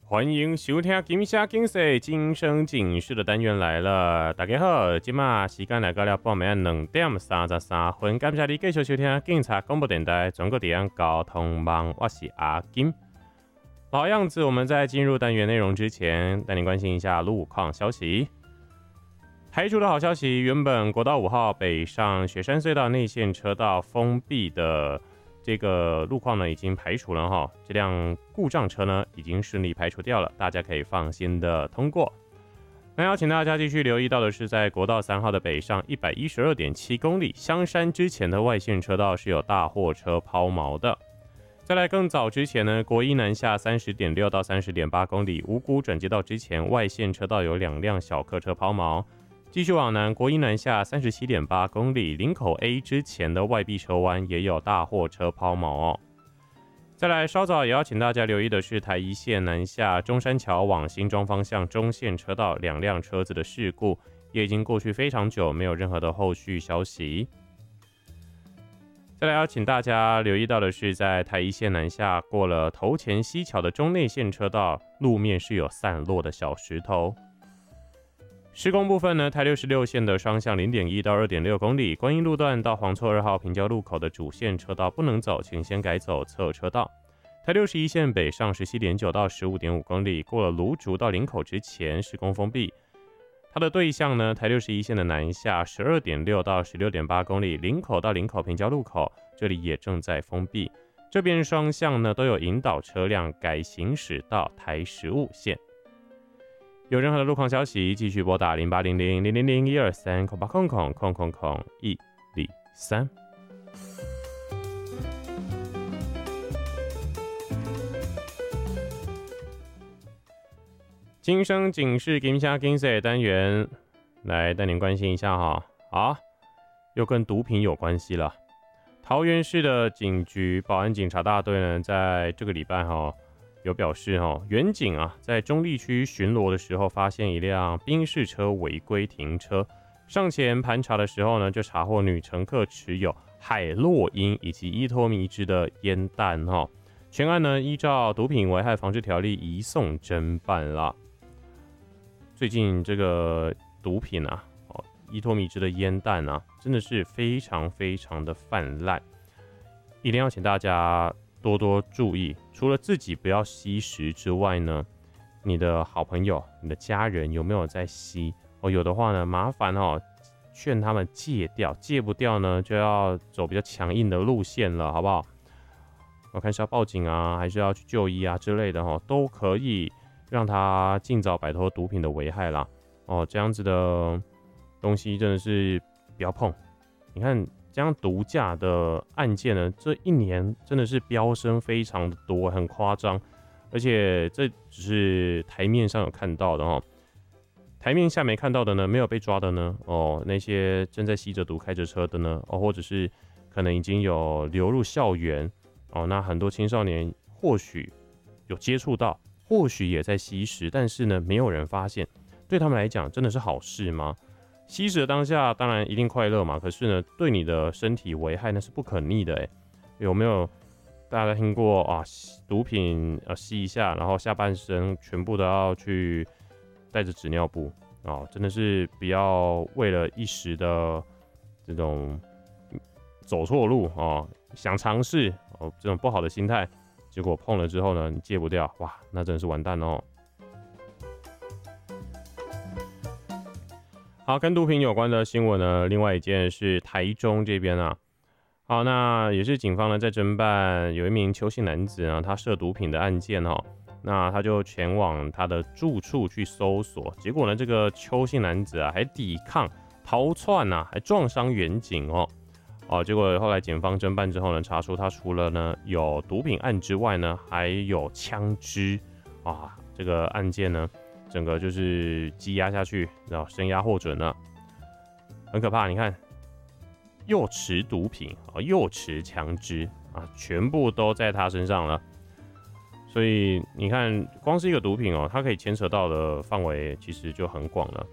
欢迎收听金声警世今生警示的单元来了。大家好，今嘛时间来到了半暝2点33分，感谢你继续收听警察广播电台全国地方交通网，我是阿金。老样子，我们在进入单元内容之前，带您关心一下路况消息。台竹的好消息，原本国道5号北上雪山隧道内线车道封闭的这个路况呢，已经排除了哈，这辆故障车呢已经顺利排除掉了，大家可以放心的通过。那要请大家继续留意到的是，在国道3号的北上112.7公里香山之前的外线车道是有大货车抛锚的。再来更早之前呢，国一南下30.6到30.8公里五股转接道之前外线车道有2辆小客车抛锚。继续往南，国一南下37.8公里，林口 A 之前的外壁车弯也有大货车抛锚哦。再来，稍早也要请大家留意的是，台一线南下中山桥往新庄方向中线车道2辆车子的事故，也已经过去非常久，没有任何的后续消息。再来要请大家留意到的是，在台一线南下过了头前溪桥的中内线车道，路面是有散落的小石头。施工部分呢，台66线的双向0.1到2.6公里，观音路段到黄厝2号平交路口的主线车道不能走，请先改走侧车道。台61线北上17.9到15.5公里，过了芦竹到林口之前施工封闭。它的对向呢，台61线的南下12.6到16.8公里，林口到林口平交路口，这里也正在封闭。这边双向呢都有引导车辆改行驶到台15线。有任何的路况消息，继续拨打0800-000-123。今生警示金声警世单元来带您关心一下哈。好，又跟毒品有关系了。桃园市的警局保安警察大队呢，在这个礼拜有表示远警在中立区巡逻的时候，发现一辆宾士车违规停车，上前盘查的时候呢，就查获女乘客持有海洛因以及依托米脂的烟弹全案呢依照毒品危害防治条例移送侦办了。最近这个毒品依托米脂的烟弹真的是非常非常的泛滥，一定要请大家多多注意，除了自己不要吸食之外呢，你的好朋友、你的家人有没有在吸？有的话呢，麻烦劝他们戒掉，戒不掉呢，就要走比较强硬的路线了，好不好？我看是要报警还是要去就医之类的都可以让他尽早摆脱毒品的危害啦。这样子的东西真的是不要碰。你看，这样毒驾的案件呢，这一年真的是飙升非常的多，很夸张。而且这只是台面上有看到的台面下没看到的呢，没有被抓的呢，那些正在吸着毒开着车的呢，或者是可能已经有流入校园那很多青少年或许有接触到，或许也在吸食，但是呢，没有人发现，对他们来讲真的是好事吗？吸食的当下当然一定快乐嘛，可是呢，对你的身体危害那是不可逆的有没有大家听过毒品吸一下，然后下半身全部都要去带着纸尿布真的是不要为了一时的这种走错路想尝试这种不好的心态，结果碰了之后呢，你戒不掉，哇，那真的是完蛋好，跟毒品有关的新闻呢，另外一件是台中这边好，那也是警方呢在侦办有一名邱姓男子他涉毒品的案件那他就前往他的住处去搜索，结果呢这个邱姓男子还抵抗逃窜还撞伤远警结果后来检方侦办之后呢，查出他除了呢有毒品案之外呢，还有枪支这个案件呢整个就是羁押下去，然后声押获准了，很可怕。你看，又持毒品又持枪支全部都在他身上了。所以你看，光是一个毒品它可以牵扯到的范围其实就很广了。